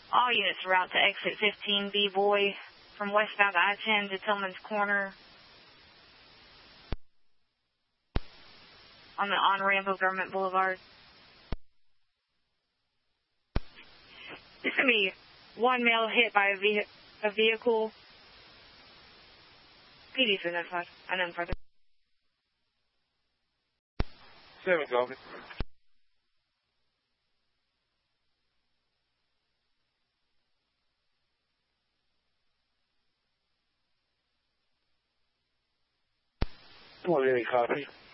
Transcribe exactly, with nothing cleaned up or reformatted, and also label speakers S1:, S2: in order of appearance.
S1: All units route to exit fifteen B Boy from westbound I ten to Tillman's Corner on the on-ramp of Government Boulevard. This is going to be one male hit by a, ve a vehicle. P D's identified. Unidentified.
S2: Seven, copy. One, any copy.